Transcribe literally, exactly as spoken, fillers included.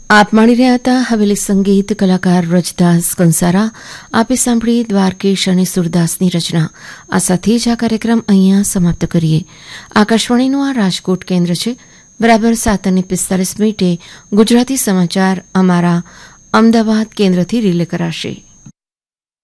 આપ મળી રહ્યા હતા હવેલી સંગીત કલાકાર રજદાસ કંસારા. આપે સાંભળી દ્વારકેશ અને સુરદાસની રચના. આ સાથે જ આ કાર્યક્રમ અહીંયા સમાપ્ત કરીએ. આકાશવાણીનું આ રાજકોટ કેન્દ્ર છે. બરાબર સાત અને પિસ્તાલીસ મિનિટે ગુજરાતી સમાચાર અમારા અમદાવાદ કેન્દ્રથી રિલે કરાશે.